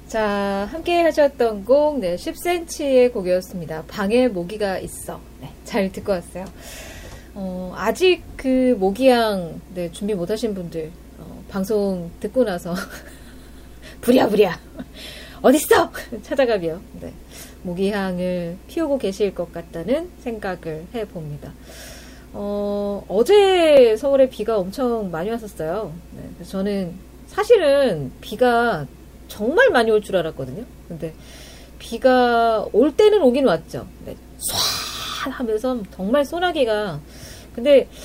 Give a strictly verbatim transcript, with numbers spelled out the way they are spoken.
자, 함께 하셨던 곡, 네, 십 센티미터의 곡이었습니다. 방에 모기가 있어. 네, 잘 듣고 왔어요. 어, 아직 그 모기향, 네, 준비 못 하신 분들, 어, 방송 듣고 나서, 부랴부랴, 어딨어! 찾아가며, 네, 모기향을 피우고 계실 것 같다는 생각을 해봅니다. 어, 어제 서울에 비가 엄청 많이 왔었어요. 네, 그래서 저는 사실은 비가 정말 많이 올 줄 알았거든요. 근데 비가 올 때는 오긴 왔죠. 네, 쏴 하면서 정말 소나기가. 근데